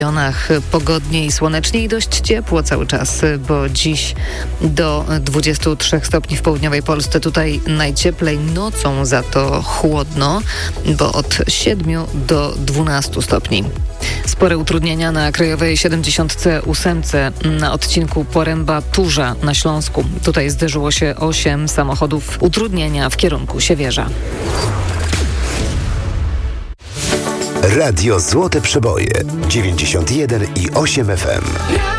rejonach pogodnie i słonecznie i dość ciepło cały czas, bo dziś do 23 stopni w południowej Polsce. Tutaj najcieplej, nocą za to chłodno, bo od 7 do 12 stopni. Spore utrudnienia na krajowej 78 na odcinku Poręba-Turza na Śląsku. Tutaj zderzyło się 8 samochodów. Utrudnienia w kierunku Siewierza. Radio Złote Przeboje 91,8 FM.